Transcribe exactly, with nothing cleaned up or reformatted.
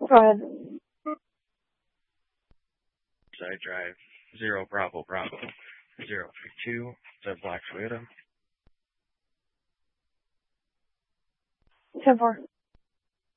Go ahead. Side drive, zero Bravo Bravo, zero three two, Zed Black Toyota. ten four.